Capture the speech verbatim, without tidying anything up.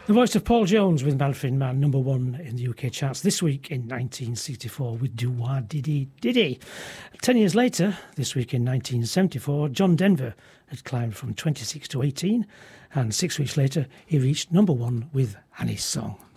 The voice of Paul Jones with Manfred Mann, number one in the U K charts this week in nineteen sixty-four with Do-Wah Diddy Diddy. Ten years later, this week in nineteen seventy-four, John Denver had climbed from twenty-six to eighteen, and six weeks later he reached number one with Annie's Song.